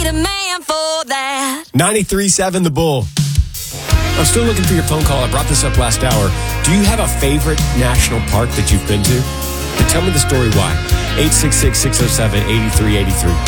a man for that. 93.7 The Bull. I'm still looking for your phone call. I brought this up last hour. Do you have a favorite national park that you've been to? And tell me the story why. 866-607-8383.